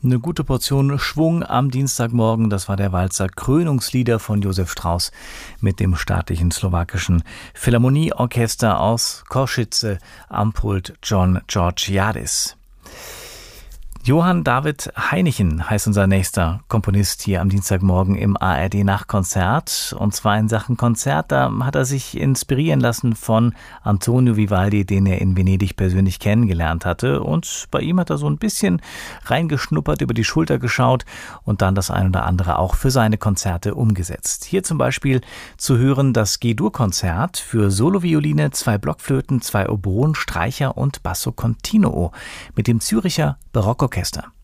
Eine gute Portion Schwung am Dienstagmorgen, das war der Walzer Krönungslieder von Josef Strauss mit dem staatlichen slowakischen Philharmonieorchester aus Košice am Pult John Georgiadis. Johann David Heinichen heißt unser nächster Komponist hier am Dienstagmorgen im ARD-Nachtkonzert. Und zwar in Sachen Konzert, da hat er sich inspirieren lassen von Antonio Vivaldi, den er in Venedig persönlich kennengelernt hatte. Und bei ihm hat er so ein bisschen reingeschnuppert, über die Schulter geschaut und dann das ein oder andere auch für seine Konzerte umgesetzt. Hier zum Beispiel zu hören das G-Dur-Konzert für Solovioline, 2 Blockflöten, 2 Oboen, Streicher und Basso Continuo mit dem Züricher Barockorchester.